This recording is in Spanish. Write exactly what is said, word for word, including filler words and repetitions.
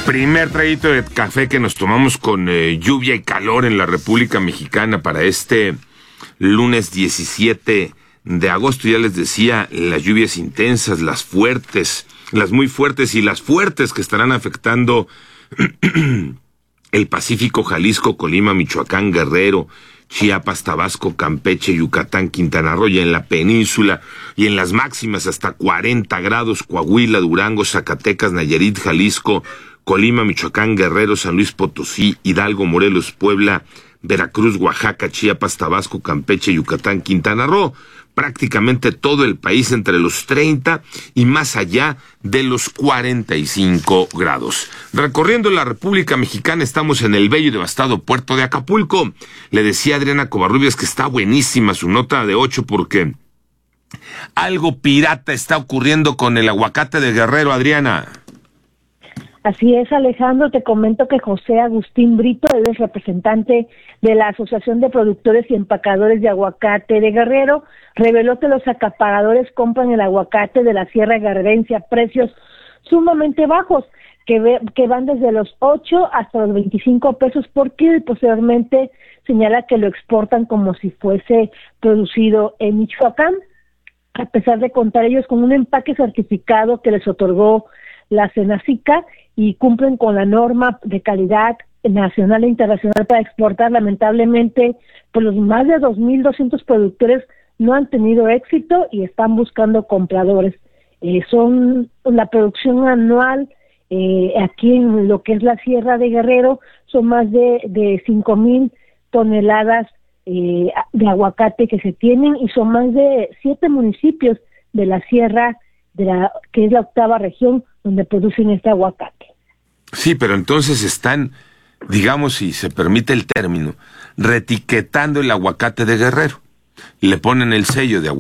Primer traguito de café que nos tomamos con eh, lluvia y calor en la República Mexicana para este lunes diecisiete de agosto. Ya les decía, las lluvias intensas, las fuertes, las muy fuertes y las fuertes que estarán afectando el Pacífico, Jalisco, Colima, Michoacán, Guerrero, Chiapas, Tabasco, Campeche, Yucatán, Quintana Roo, y en la península, y en las máximas hasta cuarenta grados, Coahuila, Durango, Zacatecas, Nayarit, Jalisco, Colima, Michoacán, Guerrero, San Luis Potosí, Hidalgo, Morelos, Puebla, Veracruz, Oaxaca, Chiapas, Tabasco, Campeche, Yucatán, Quintana Roo. Prácticamente todo el país entre los treinta y más allá de los cuarenta y cinco grados. Recorriendo la República Mexicana, estamos en el bello y devastado puerto de Acapulco. Le decía a Adriana Covarrubias que está buenísima su nota de ocho porque algo pirata está ocurriendo con el aguacate de Guerrero, Adriana. Así es, Alejandro, te comento que José Agustín Brito, él es representante de la Asociación de Productores y Empacadores de Aguacate de Guerrero, reveló que los acaparadores compran el aguacate de la Sierra Guerrerense a precios sumamente bajos, que, ve, que van desde los ocho hasta los veinticinco pesos por kilo, y posteriormente señala que lo exportan como si fuese producido en Michoacán, a pesar de contar ellos con un empaque certificado que les otorgó la Senacica y cumplen con la norma de calidad nacional e internacional para exportar. Lamentablemente, pues los más de dos mil doscientos productores no han tenido éxito y están buscando compradores. Eh, son la producción anual eh, aquí en lo que es la Sierra de Guerrero, son más de, de cinco mil toneladas eh, de aguacate que se tienen, y son más de siete municipios de la Sierra, de la que es la octava región, donde producen este aguacate. Sí, pero entonces están, digamos, si se permite el término, retiquetando el aguacate de Guerrero. Le ponen el sello de aguacate